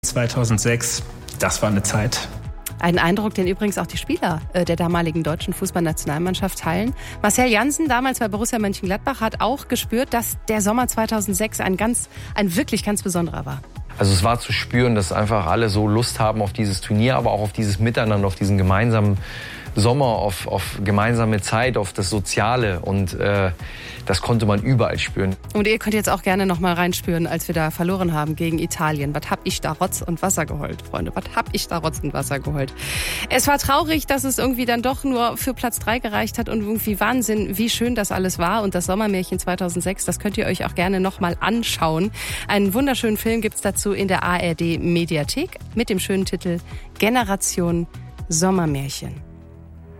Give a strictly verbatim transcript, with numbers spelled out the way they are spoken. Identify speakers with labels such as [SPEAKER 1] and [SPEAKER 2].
[SPEAKER 1] zweitausendsechs, das war eine Zeit.
[SPEAKER 2] Ein Eindruck, den übrigens auch die Spieler äh, der damaligen deutschen Fußballnationalmannschaft teilen. Marcel Janssen, damals bei Borussia Mönchengladbach, hat auch gespürt, dass der Sommer zweitausendsechs ein ganz, ein wirklich ganz besonderer war.
[SPEAKER 3] Also es war zu spüren, dass einfach alle so Lust haben auf dieses Turnier, aber auch auf dieses Miteinander, auf diesen gemeinsamen Sommer, auf, auf gemeinsame Zeit, auf das Soziale, und äh, das konnte man überall spüren.
[SPEAKER 2] Und ihr könnt jetzt auch gerne noch mal reinspüren, als wir da verloren haben gegen Italien. Was hab ich da Rotz und Wasser geheult, Freunde? Was hab ich da Rotz und Wasser geheult? Es war traurig, dass es irgendwie dann doch nur für Platz drei gereicht hat, und irgendwie Wahnsinn, wie schön das alles war. Und das Sommermärchen zweitausendsechs, das könnt ihr euch auch gerne noch mal anschauen. Einen wunderschönen Film gibt's dazu in der A R D Mediathek mit dem schönen Titel Generation Sommermärchen.